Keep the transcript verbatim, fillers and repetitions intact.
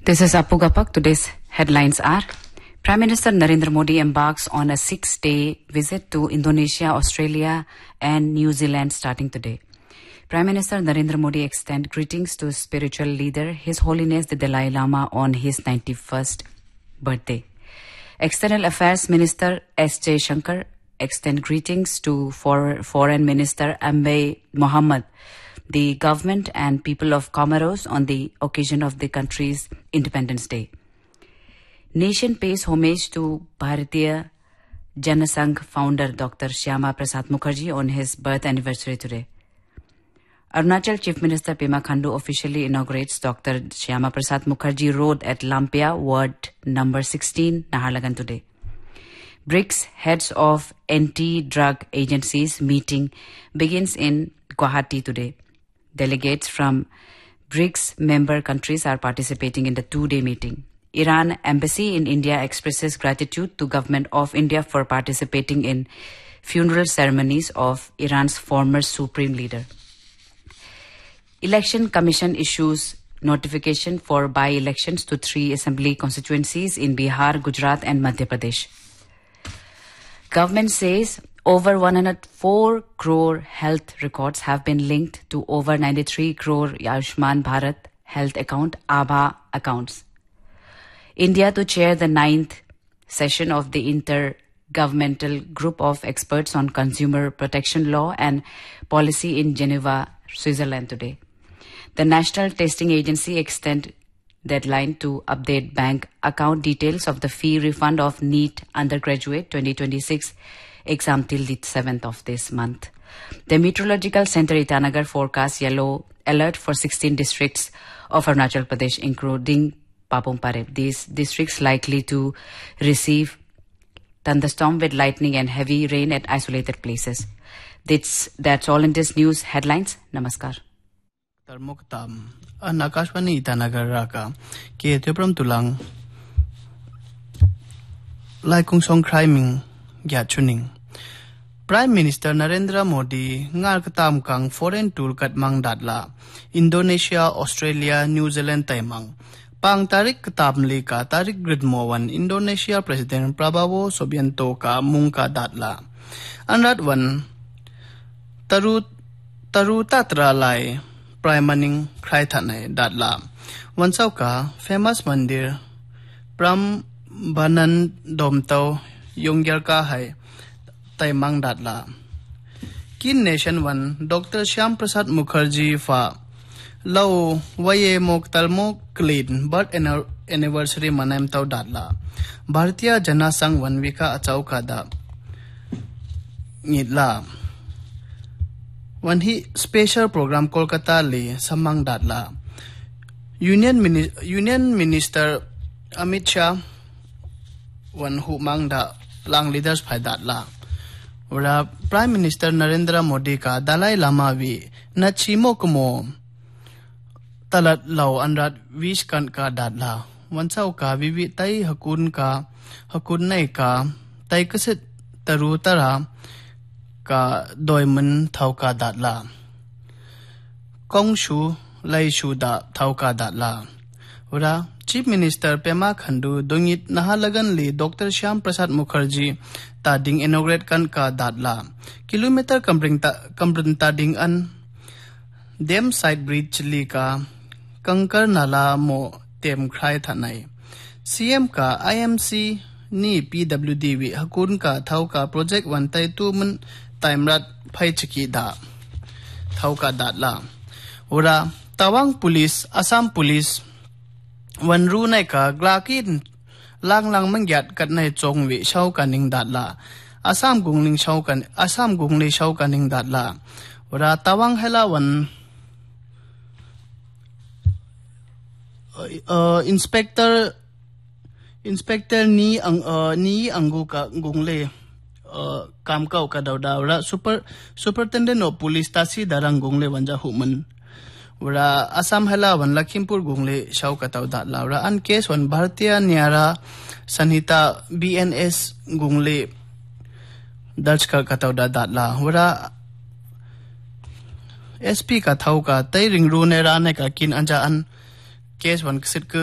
This is Apu Gapak. Today's headlines are: Prime Minister Narendra Modi embarks on a six-day visit to Indonesia, Australia and New Zealand starting today. Prime Minister Narendra Modi extends greetings to spiritual leader His Holiness the Dalai Lama on his ninety-first birthday. External Affairs Minister S. Jaishankar extends greetings to for, Foreign Minister Ambay Mohammed, the government and people of Comoros on the occasion of the country's Independence Day. Nation pays homage to Bharatiya Janasangh founder Doctor Shyama Prasad Mukherjee on his birth anniversary today. Arunachal Chief Minister Pema Khandu officially inaugurates Doctor Shyama Prasad Mukherjee Road at Lampia, Ward number sixteen, Naharlagan today. BRICS Heads of Anti-Drug Agencies meeting begins in Guwahati today. Delegates from BRICS member countries are participating in the two-day meeting. Iran Embassy in India expresses gratitude to Government of India for participating in funeral ceremonies of Iran's former Supreme Leader. Election Commission issues notification for by-elections to three assembly constituencies in Bihar, Gujarat and Madhya Pradesh. Government says over one hundred four crore health records have been linked to over ninety-three crore Ayushman Bharat health account A B H A accounts. India to chair the ninth session of the Intergovernmental Group of Experts on Consumer Protection Law and Policy in Geneva, Switzerland today. The National Testing Agency extend deadline to update bank account details of the fee refund of NEET undergraduate twenty twenty-six exam till the seventh of this month. The Meteorological Center Itanagar forecasts yellow alert for sixteen districts of Arunachal Pradesh, including Papumpare. These districts likely to receive thunderstorm with lightning and heavy rain at isolated places. That's, that's all in this news headlines. Namaskar. Tarmuktam Anakashwani Itanagar Raka Ke Tupram Tulang Laikung Song Criming Gyatchuning Prime Minister Narendra Modi Ngarkatam Kang Foreign Tour Katmang Datla Indonesia, Australia, New Zealand Taimang Pang Tarik Katamli Ka Tarik Gridmowan Indonesia President Prabowo Subianto Ka Mungka Datla Anratwan Taru Taru Tatra Lai Prime Maning Kraitane Datla Wansauka Famous Mandir Pram Banan Domtau Yongyarka Hai Taimang Datla Kin Nation One Doctor Shyam Prasad Mukherjee Fa Lau Waye Mok Talmok Klin Birth Anniversary Manaim Tau Datla Bharatiya Janasangh One Vika Achau Kada Ngitla One he special program Kolkata Le Samang Datla Union Mini Union Minister Amit Shah One who Mangda Lang leaders Pai Datla Ora Prime Minister Narendra Modi Ka Dalai Lama Vi Nachimo Kumo Talat Lau Anrat Vish Kan Ka Datla Wansau Ka Vivi Tai Hakun Ka Hakun Nai Ka Tai Kasit Taru Tara Ka Doiman Thauka Datla Kong Shu Lai Shu Da Thauka Datla Ura Chief Minister Pema Khandu Dungit Nahalagan Li Doctor Shyam Prasad Mukherjee Tading inaugurate kan ka Datla Kilometer Kampring Tading An Dem Side Bridge Li Ka Kankar Nala Mo Tem Krai Thanai C M Ka I M C Ni P W D V Hakun Ka Thauka Project One Tai Tu Mun Time Rat Pai Chiki Da Thauka Datla Ura Tawang Police Assam Police Wan Ru Nai Ka Glakin Lang Lang Mangyat Kat Nai Chong Vi Shau Kaning Datla Assam Gungling Shau Kan Assam Gungli Shau Kaning Datla Ura Tawang Hela Wan uh, Inspector Inspector Ni Ang uh, Ni Anggu Ka Gungle Uh, kam kau ka daw daw ra super superintendent of police tasi darang gongle wanja human ura Assam hela wan Lakhimpur gongle shau ka taw da laura an case wan Bharatiya Nyara Sanhita B N S gongle darj ka ka taw da da la ura S P ka thau ka tai ring ru ne ra ne ka kin anja an case wan sit